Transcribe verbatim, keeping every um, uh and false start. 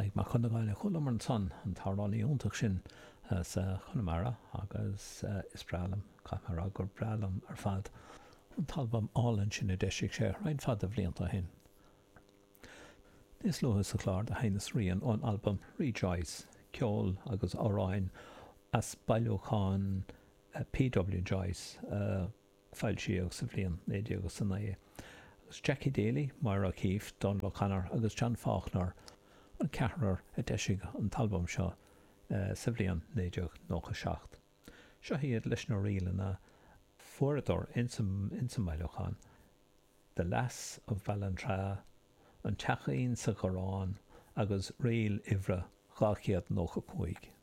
ag mar chun gáile chulamar an son an tarráí úntaach sin sa Chonamara agus is brealam Camara gur brealam ar fad an talbam álann sin a deisiigh sé rain fad a bblianta hin. Níos luas a chláir de hainas rion ón album Rejoice, ceol agus áráin as bailúcháin uh, P W Joyce uh, fáil siíoch sa bblion néide agus san é. Agus Jackie Daly, Myra Keefe, Don Lochanar agus John Faulkner an cearar a deisiigh an talbam seo uh, sa bblion néide nócha seacht. Seo hiad leis na riile na fuarador insam insam bailúcháin The Lass of Ballantrae an teachín sa Chorán agus réal ivre gáciad nócha cuaig.